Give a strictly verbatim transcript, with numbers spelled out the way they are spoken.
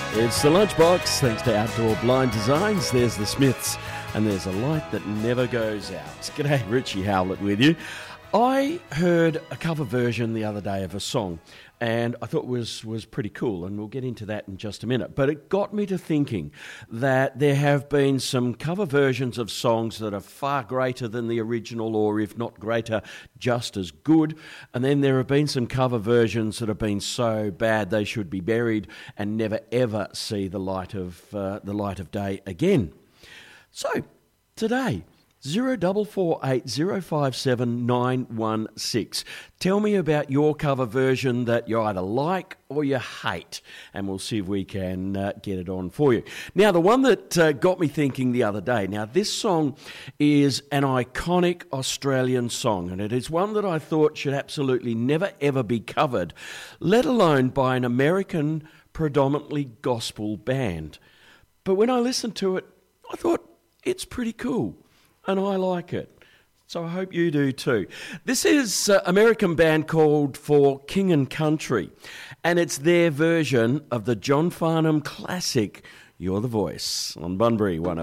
It's the Lunchbox, thanks to Outdoor Blind Designs. There's the Smiths, and there's a light that never goes out. G'day, Richie Howlett with you. I heard a cover version the other day of a song, and I thought was was pretty cool, and we'll get into that in just a minute. But it got me to thinking that there have been some cover versions of songs that are far greater than the original, or if not greater, just as good. And then there have been some cover versions that have been so bad they should be buried and never ever see the light of uh, the light of day again. So today, zero double four eight zero five seven nine one six. Tell me about your cover version that you either like or you hate, and we'll see if we can uh, get it on for you. Now, the one that uh, got me thinking the other day, now this song is an iconic Australian song, and it is one that I thought should absolutely never ever be covered, let alone by an American predominantly gospel band. But when I listened to it, I thought it's pretty cool. And I like it. So I hope you do too. This is an American band called For King and Country, and it's their version of the John Farnham classic, You're the Voice, on Bunbury one oh.